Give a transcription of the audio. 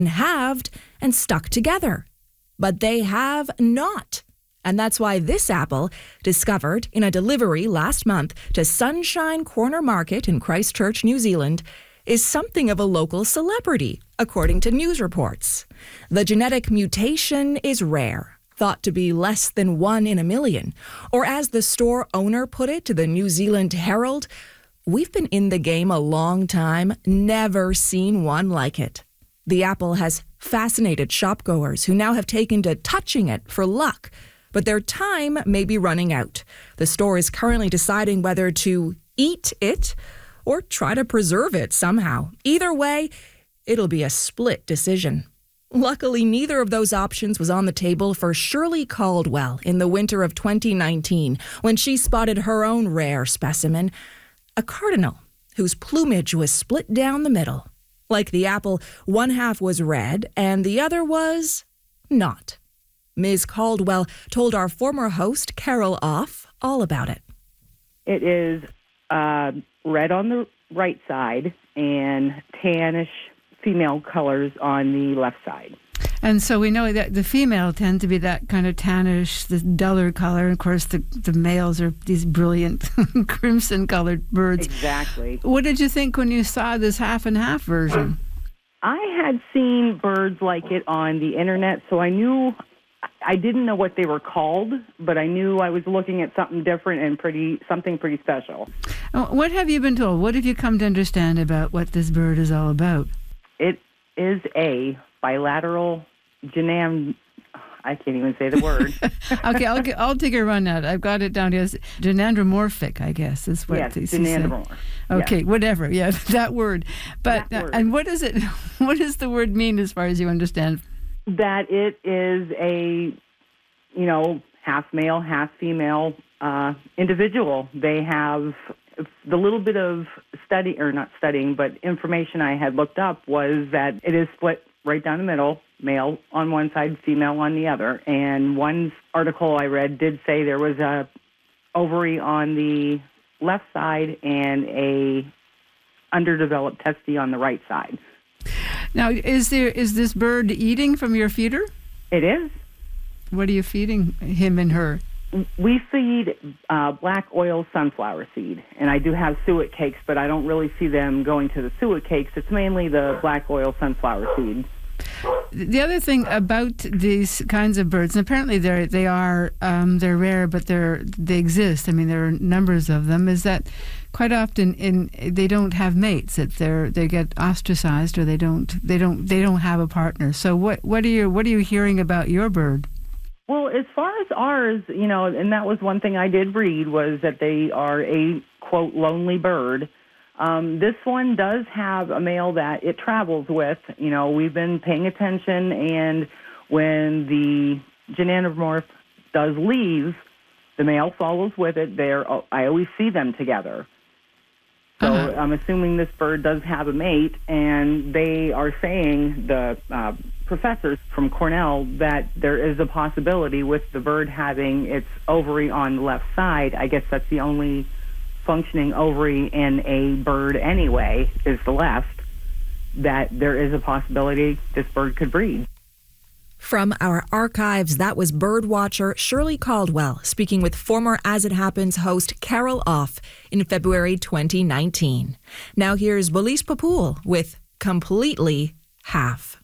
halved and stuck together. But they have not. And that's why this apple, discovered in a delivery last month to Sunshine Corner Market in Christchurch, New Zealand, is something of a local celebrity, according to news reports. The genetic mutation is rare, thought to be less than 1 in a million. Or as the store owner put it to the New Zealand Herald, "We've been in the game a long time, never seen one like it." The apple has fascinated shopgoers who now have taken to touching it for luck, but their time may be running out. The store is currently deciding whether to eat it or try to preserve it somehow. Either way, it'll be a split decision. Luckily, neither of those options was on the table for Shirley Caldwell in the winter of 2019 when she spotted her own rare specimen, a cardinal whose plumage was split down the middle. Like the apple, one half was red and the other was not. Ms. Caldwell told our former host, Carol Off, all about it. It is red on the right side and tannish female colors on the left side. And so we know that the female tend to be that kind of tannish, the duller color. Of course, the males are these brilliant crimson-colored birds. Exactly. What did you think when you saw this half-and-half version? I had seen birds like it on the internet, so I didn't know what they were called, but I knew I was looking at something different and something pretty special. What have you been told? What have you come to understand about what this bird is all about? It is a bilateral I can't even say the word. Okay, I'll take a run at it. I've got it down here as gynandromorphic, I guess, is what yes, they gynandromorph. Okay, yes. Whatever. Yeah, that word. But that word. And what is it? What does the word mean, as far as you understand? That it is a, half male, half female individual. They have the little bit of information I had looked up was that it is split right down the middle, male on one side, female on the other. And one article I read did say there was a ovary on the left side and a underdeveloped testes on the right side. Now, is this bird eating from your feeder? It is. What are you feeding him and her? We feed black oil sunflower seed, and I do have suet cakes, but I don't really see them going to the suet cakes. It's mainly the black oil sunflower seed. The other thing about these kinds of birds, and apparently they're rare, but they exist. I mean, there are numbers of them. Is that quite often they don't have mates. That they get ostracized, or they don't have a partner. So what are you hearing about your bird? Well, as far as ours, and that was one thing I did read, was that they are a, quote, lonely bird. This one does have a male that it travels with. We've been paying attention, and when the gynandromorph does leave, the male follows with it. I always see them together. So I'm assuming this bird does have a mate, and they are saying, the professors from Cornell, that there is a possibility with the bird having its ovary on the left side. I guess that's the only functioning ovary in a bird anyway, is the left, that there is a possibility this bird could breed. From our archives, that was birdwatcher Shirley Caldwell speaking with former As It Happens host Carol Off in February 2019. Now here's Belize Papoul with Completely Half.